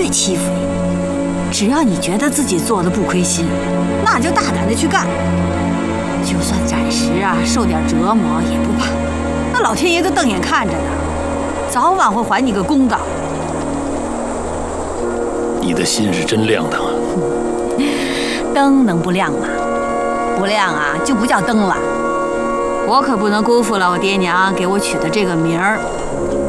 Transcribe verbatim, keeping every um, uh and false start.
别欺负你。只要你觉得自己做的不亏心，那就大胆的去干。就算暂时啊受点折磨也不怕，那老天爷都瞪眼看着呢，早晚会还你个公道。 你的心是真亮堂啊！ 灯能不亮吗？不亮啊，就不叫灯了。我可不能辜负了我爹娘给我取的这个名儿。